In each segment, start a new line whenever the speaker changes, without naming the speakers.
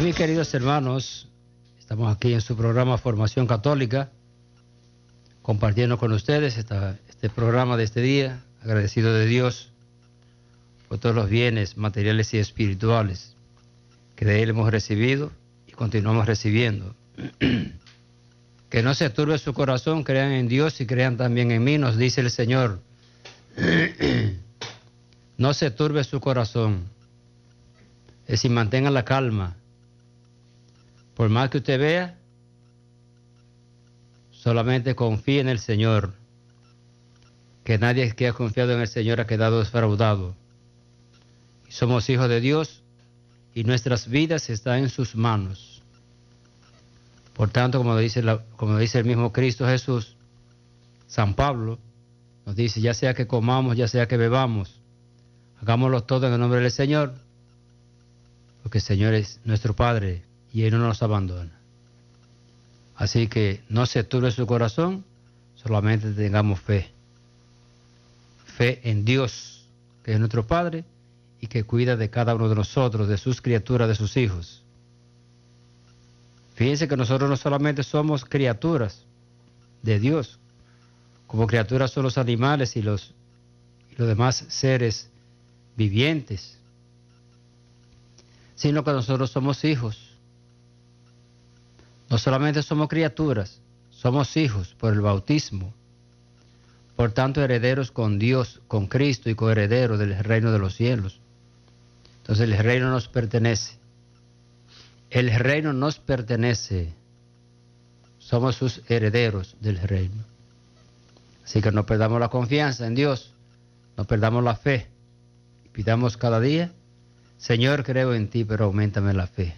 Mis queridos hermanos, estamos aquí en su programa Formación Católica, compartiendo con ustedes este programa de este día, agradecido de Dios por todos los bienes materiales y espirituales que de Él hemos recibido y continuamos recibiendo. Que no se turbe su corazón, crean en Dios y crean también en mí, nos dice el Señor. No se turbe su corazón, es decir, mantenga la calma. Por más que usted vea, solamente confíe en el Señor. Que nadie que ha confiado en el Señor ha quedado desfraudado. Somos hijos de Dios y nuestras vidas están en sus manos. Por tanto, como dice el mismo Cristo Jesús, San Pablo nos dice, ya sea que comamos, ya sea que bebamos, hagámoslo todo en el nombre del Señor, porque el Señor es nuestro Padre y Él no nos abandona. Así que no se turbe su corazón, solamente tengamos fe. Fe en Dios, que es nuestro Padre y que cuida de cada uno de nosotros, de sus criaturas, de sus hijos. Fíjense que nosotros no solamente somos criaturas de Dios, como criaturas son los animales y los demás seres vivientes, sino que nosotros somos hijos. No solamente somos criaturas, somos hijos por el bautismo. Por tanto, herederos con Dios, con Cristo y coherederos del reino de los cielos. Entonces el reino nos pertenece. El reino nos pertenece. Somos sus herederos del reino. Así que no perdamos la confianza en Dios, no perdamos la fe. Pidamos cada día, Señor, creo en ti, pero auméntame la fe.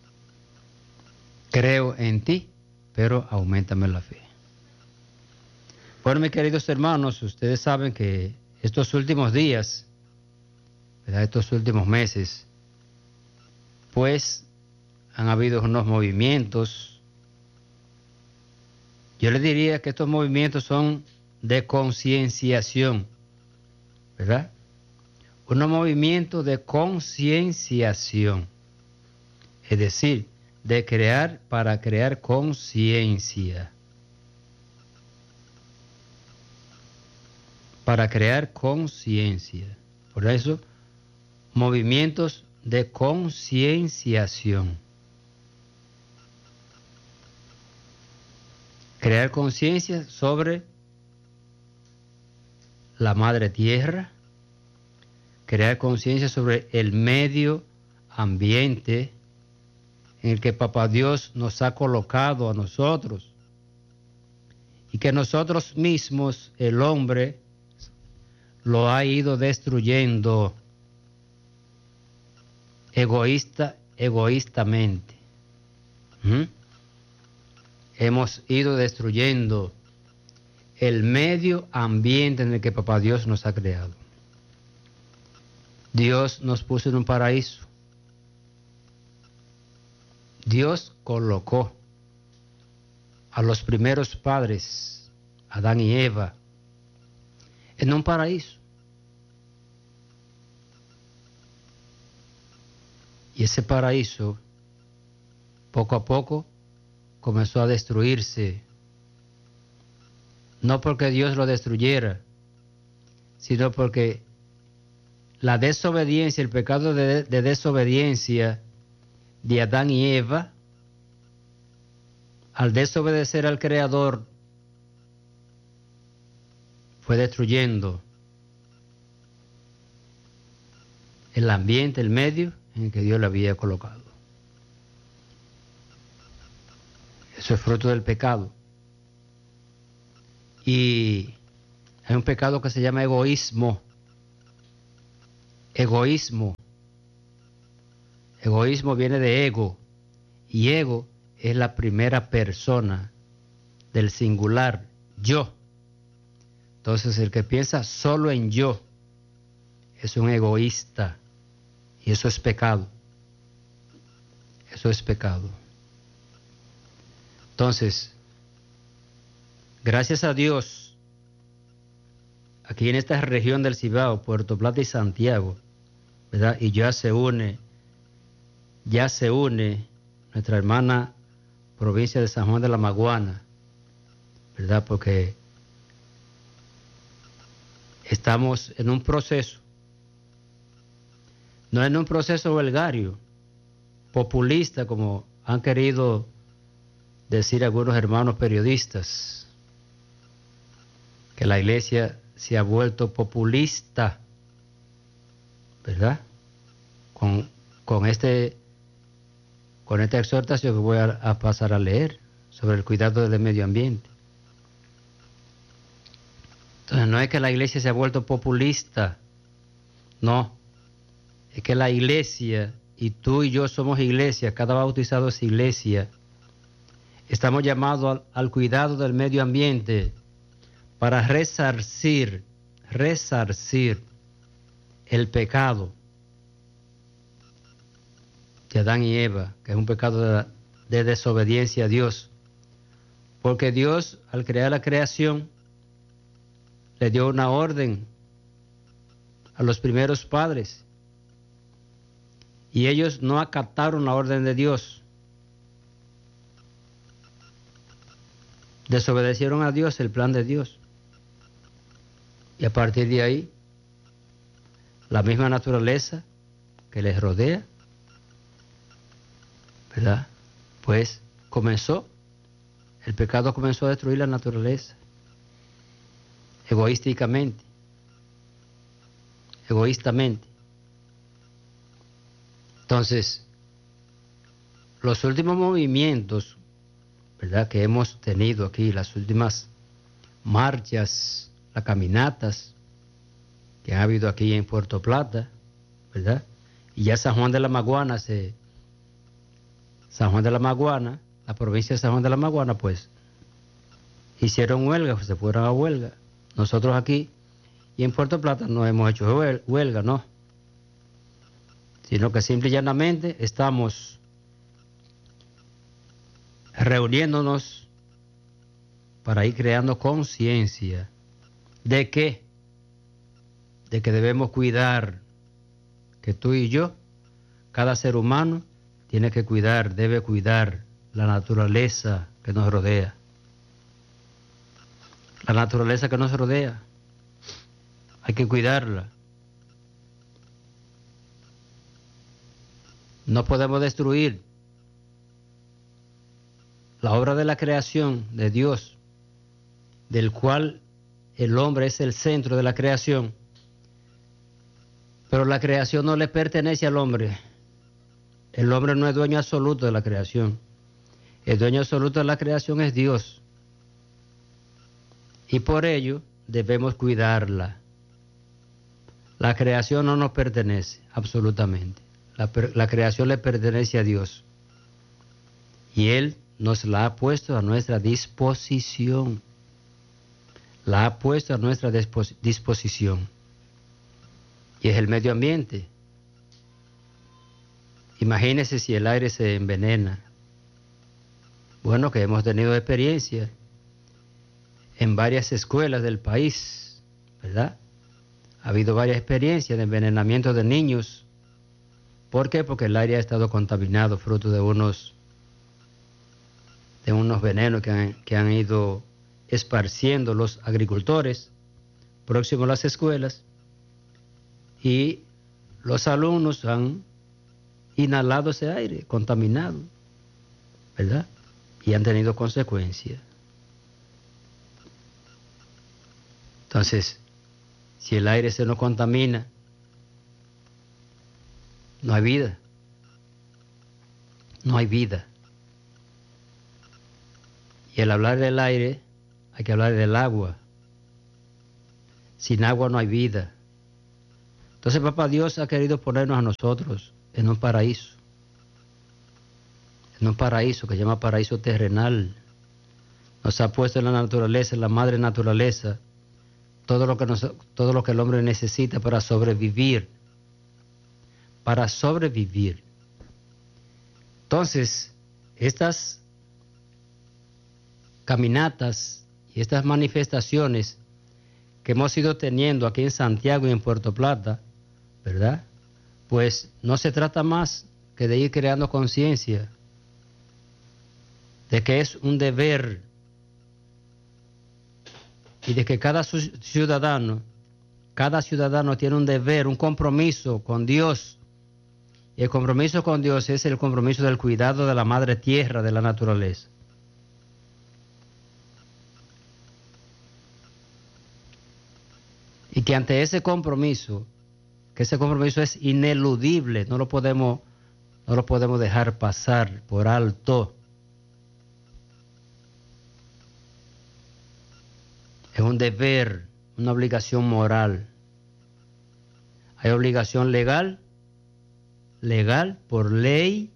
Creo en ti, pero auméntame la fe. Bueno, mis queridos hermanos, ustedes saben que estos últimos días, ¿verdad?, estos últimos meses, pues han habido unos movimientos. Yo les diría que estos movimientos son de concienciación, ¿verdad? Unos movimientos de concienciación, es decir, de crear para crear conciencia. Para crear conciencia. Por eso, movimientos de concienciación. Crear conciencia sobre la madre tierra. Crear conciencia sobre el medio ambiente en el que Papá Dios nos ha colocado a nosotros. Y que nosotros mismos, el hombre, lo ha ido destruyendo egoístamente. Hemos ido destruyendo el medio ambiente en el que Papá Dios nos ha creado. Dios nos puso en un paraíso. Dios colocó a los primeros padres, Adán y Eva, en un paraíso. Y ese paraíso, poco a poco, comenzó a destruirse. No porque Dios lo destruyera, sino porque la desobediencia, el pecado de desobediencia de Adán y Eva, al desobedecer al Creador, fue destruyendo el ambiente, el medio en el que Dios le había colocado. Eso es fruto del pecado. Y hay un pecado que se llama egoísmo. Egoísmo. Egoísmo viene de ego. Y ego es la primera persona del singular, yo. Entonces el que piensa solo en yo es un egoísta. Y eso es pecado. Eso es pecado. Entonces, gracias a Dios, aquí en esta región del Cibao, Puerto Plata y Santiago, ¿verdad? Y ya se une nuestra hermana provincia de San Juan de la Maguana, ¿verdad? Porque estamos en un proceso, no en un proceso huelgario, populista, como han querido decir algunos hermanos periodistas, que la iglesia se ha vuelto populista, ¿verdad? Con esta exhortación que voy a pasar a leer sobre el cuidado del medio ambiente. Entonces no es que la iglesia se ha vuelto populista, no, es que la iglesia, y tú y yo somos iglesia, cada bautizado es iglesia, estamos llamados al cuidado del medio ambiente para resarcir el pecado de Adán y Eva, que es un pecado de desobediencia a Dios. Porque Dios, al crear la creación, le dio una orden a los primeros padres y ellos no acataron la orden de Dios. Desobedecieron a Dios, el plan de Dios. Y a partir de ahí, la misma naturaleza que les rodea, ¿verdad? Pues el pecado comenzó a destruir la naturaleza, egoístamente. Entonces, los últimos movimientos, ¿verdad?, que hemos tenido aquí, las últimas marchas, las caminatas que ha habido aquí en Puerto Plata, ¿verdad? Y ya San Juan de la Maguana, la provincia de San Juan de la Maguana, pues hicieron huelga, pues, se fueron a huelga. Nosotros aquí y en Puerto Plata no hemos hecho huelga, no, sino que simple y llanamente estamos reuniéndonos para ir creando conciencia de que debemos cuidar, que tú y yo, cada ser humano debe cuidar la naturaleza que nos rodea. La naturaleza que nos rodea, hay que cuidarla. No podemos destruir la obra de la creación de Dios, del cual el hombre es el centro de la creación. Pero la creación no le pertenece al hombre. El hombre no es dueño absoluto de la creación. El dueño absoluto de la creación es Dios. Y por ello debemos cuidarla. La creación no nos pertenece absolutamente. La creación le pertenece a Dios. Y Él nos la ha puesto a nuestra disposición. La ha puesto a nuestra disposición. Y es el medio ambiente. Imagínese si el aire se envenena. Bueno, que hemos tenido experiencia en varias escuelas del país, ¿verdad? Ha habido varias experiencias de envenenamiento de niños. ¿Por qué? Porque el aire ha estado contaminado fruto de unos venenos que han ido esparciendo los agricultores próximos a las escuelas, y los alumnos han inhalado ese aire contaminado, ¿verdad? Y han tenido consecuencias. Entonces, si el aire se nos contamina, no hay vida. No hay vida. Y al hablar del aire, hay que hablar del agua. Sin agua no hay vida. Entonces, Papá Dios ha querido ponernos a nosotros en un paraíso. En un paraíso que se llama paraíso terrenal. Nos ha puesto en la naturaleza, en la madre naturaleza, todo lo que el hombre necesita para sobrevivir. Para sobrevivir. Entonces, estas caminatas y estas manifestaciones que hemos ido teniendo aquí en Santiago y en Puerto Plata, ¿verdad? Pues no se trata más que de ir creando conciencia de que es un deber y de que cada ciudadano tiene un deber, un compromiso con Dios. Y el compromiso con Dios es el compromiso del cuidado de la madre tierra, de la naturaleza. Y que ante ese compromiso, que ese compromiso es ineludible, no lo podemos dejar pasar por alto. Es un deber, una obligación moral. Hay obligación legal por ley,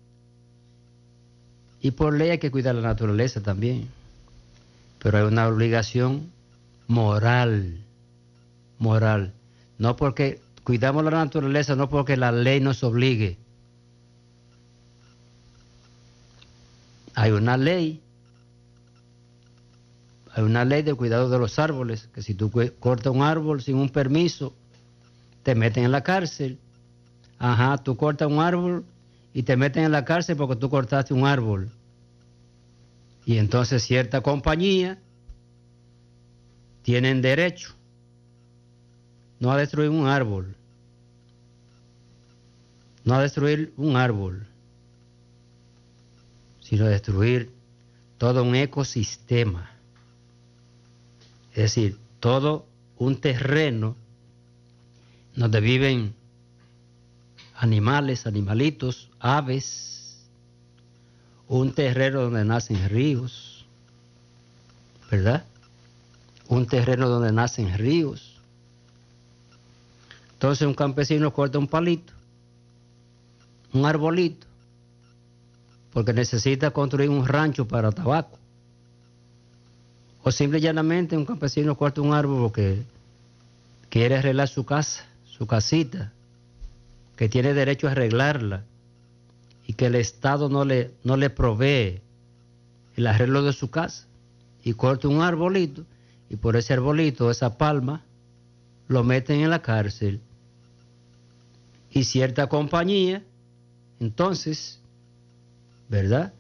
y por ley hay que cuidar la naturaleza también. Pero hay una obligación moral. No porque cuidamos la naturaleza, no porque la ley nos obligue. Hay una ley de cuidado de los árboles, que si tú cortas un árbol sin un permiso, te meten en la cárcel. Ajá, tú cortas un árbol y te meten en la cárcel porque tú cortaste un árbol. Y entonces cierta compañía tienen derecho no a destruir un árbol, sino a destruir todo un ecosistema. Es decir, todo un terreno donde viven animales, animalitos, aves, un terreno donde nacen ríos, ¿verdad? Un terreno donde nacen ríos. Entonces un campesino corta un palito, un arbolito, porque necesita construir un rancho para tabaco. O simple y llanamente un campesino corta un árbol porque quiere arreglar su casa, su casita, que tiene derecho a arreglarla y que el Estado no le provee el arreglo de su casa. Y corta un arbolito y por ese arbolito, esa palma, lo meten en la cárcel. Y cierta compañía, entonces, ¿verdad?,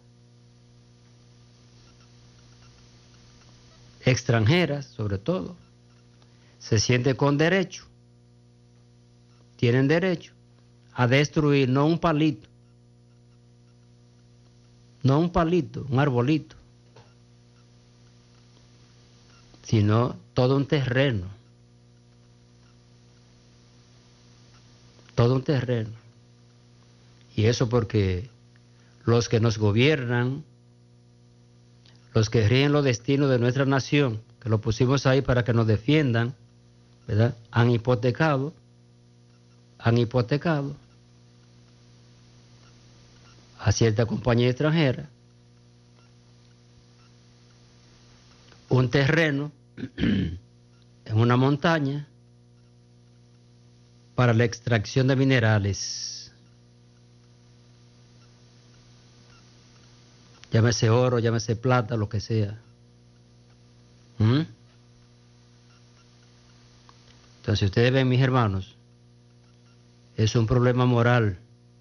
extranjeras sobre todo, se sienten con derecho, tienen derecho a destruir no un palito, un arbolito, sino todo un terreno. Y eso porque los que nos gobiernan, los que rigen los destinos de nuestra nación, que lo pusimos ahí para que nos defiendan, ¿verdad?, han hipotecado a cierta compañía extranjera un terreno en una montaña para la extracción de minerales, llámese oro, llámese plata, lo que sea. Entonces ustedes ven, mis hermanos, es un problema moral,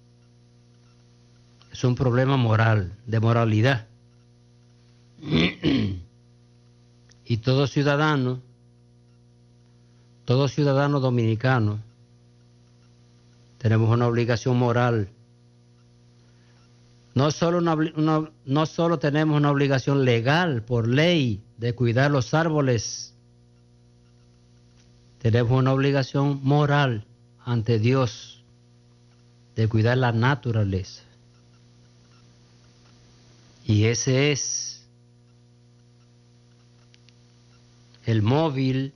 de moralidad. Y todo ciudadano dominicano, tenemos una obligación moral. No solo tenemos una obligación legal por ley de cuidar los árboles, tenemos una obligación moral ante Dios de cuidar la naturaleza. Y ese es el móvil,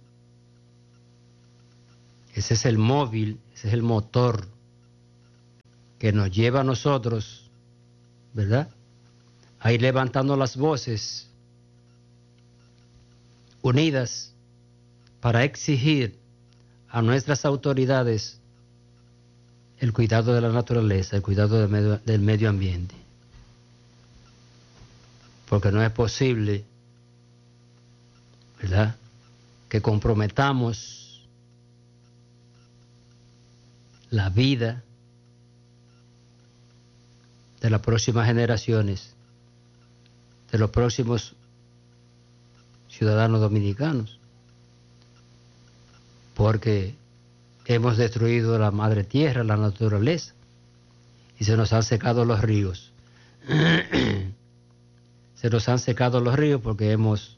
ese es el motor que nos lleva a nosotros, ¿verdad?, a ir levantando las voces unidas para exigir a nuestras autoridades el cuidado de la naturaleza, el cuidado del medio ambiente. Porque no es posible, ¿verdad?, que comprometamos la vida de las próximas generaciones, de los próximos ciudadanos dominicanos, porque hemos destruido la madre tierra, la naturaleza, y se nos han secado los ríos. Se nos han secado los ríos porque hemos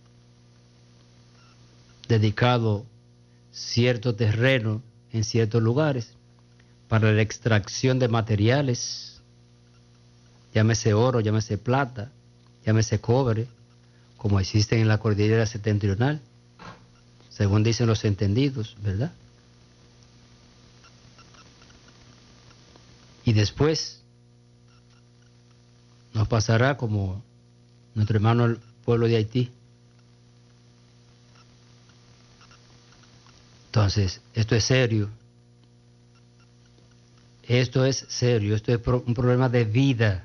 dedicado cierto terreno en ciertos lugares para la extracción de materiales, llámese oro, llámese plata, llámese cobre, como existen en la cordillera septentrional, según dicen los entendidos, ¿verdad? Y después nos pasará como nuestro hermano el pueblo de Haití. Entonces, esto es serio. Esto es serio, esto es un problema de vida.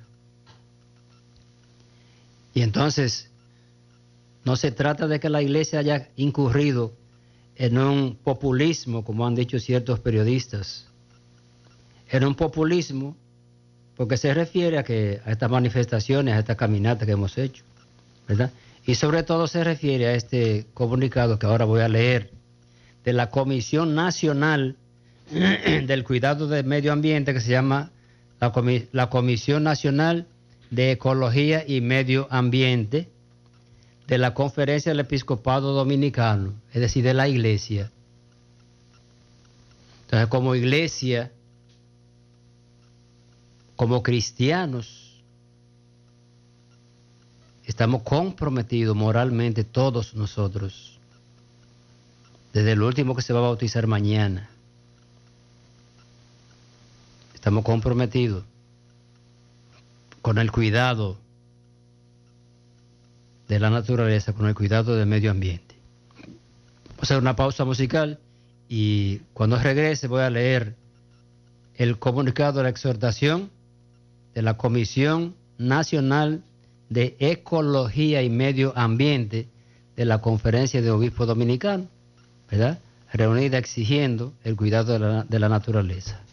Y entonces, no se trata de que la iglesia haya incurrido en un populismo, como han dicho ciertos periodistas. En un populismo, porque se refiere a estas manifestaciones, a esta caminata que hemos hecho, ¿verdad? Y sobre todo se refiere a este comunicado que ahora voy a leer de la Comisión Nacional del Cuidado del Medio Ambiente, que se llama la Comisión Nacional de Ecología y Medio Ambiente de la Conferencia del Episcopado Dominicano, es decir, de la Iglesia. Entonces, como Iglesia, como cristianos, estamos comprometidos moralmente todos nosotros, desde el último que se va a bautizar mañana. Estamos comprometidos con el cuidado de la naturaleza, con el cuidado del medio ambiente. Vamos a hacer una pausa musical y cuando regrese voy a leer el comunicado de la exhortación de la Comisión Nacional de Ecología y Medio Ambiente de la Conferencia de Obispos Dominicanos, ¿verdad? Reunida exigiendo el cuidado de la naturaleza.